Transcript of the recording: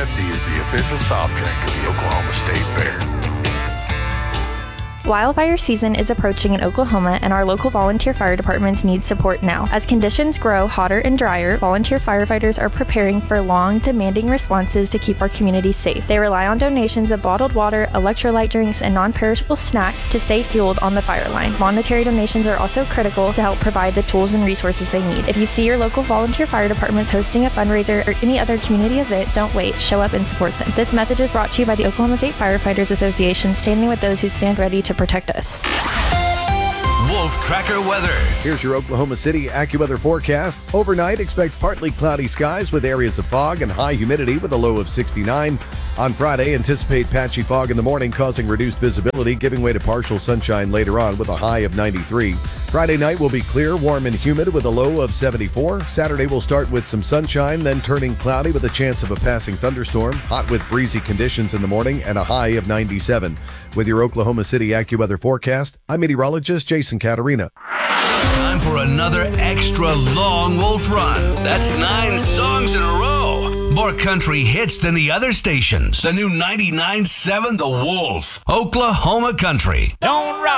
Pepsi is the official soft drink of the Oklahoma State Fair. Wildfire season is approaching in Oklahoma, and our local volunteer fire departments need support now. As conditions grow hotter and drier, volunteer firefighters are preparing for long, demanding responses to keep our communities safe. They rely on donations of bottled water, electrolyte drinks, and non-perishable snacks to stay fueled on the fire line. Monetary donations are also critical to help provide the tools and resources they need. If you see your local volunteer fire departments hosting a fundraiser or any other community event, don't wait. Show up and support them. This message is brought to you by the Oklahoma State Firefighters Association, standing with those who stand ready to protect us. Wolf Tracker weather. Here's your Oklahoma City AccuWeather forecast. Overnight, expect partly cloudy skies with areas of fog and high humidity with a low of 69. On Friday, anticipate patchy fog in the morning causing reduced visibility, giving way to partial sunshine later on with a high of 93. Friday night will be clear, warm and humid with a low of 74. Saturday will start with some sunshine, then turning cloudy with a chance of a passing thunderstorm. Hot with breezy conditions in the morning and a high of 97. With your Oklahoma City AccuWeather forecast, I'm meteorologist Jason Caterina. Time for another extra long Wolf Run. That's 9 songs in a row. More country hits than the other stations. The new 99.7 The Wolf. Oklahoma Country. Don't rock.